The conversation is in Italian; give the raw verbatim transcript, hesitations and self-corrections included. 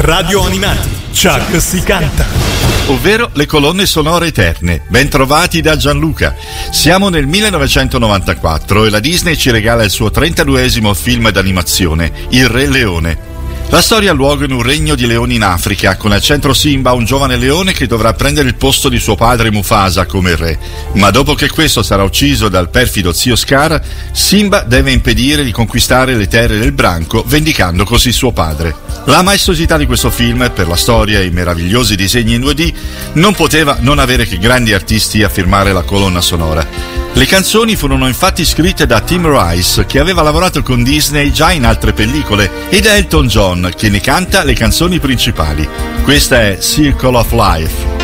Radio Animati, Chuck si canta. Ovvero le colonne sonore eterne. Ben trovati da Gianluca. Siamo nel millenovecentonovantaquattro e la Disney ci regala il suo trentaduesimo film d'animazione, Il Re Leone. La storia ha luogo in un regno di leoni in Africa, con al centro Simba, un giovane leone che dovrà prendere il posto di suo padre Mufasa come re. Ma dopo che questo sarà ucciso dal perfido zio Scar, Simba deve impedire di conquistare le terre del branco, vendicando così suo padre. La maestosità di questo film, per la storia e i meravigliosi disegni in due D, non poteva non avere che grandi artisti a firmare la colonna sonora. Le canzoni furono infatti scritte da Tim Rice, che aveva lavorato con Disney già in altre pellicole, e da Elton John, che ne canta le canzoni principali. Questa è Circle of Life.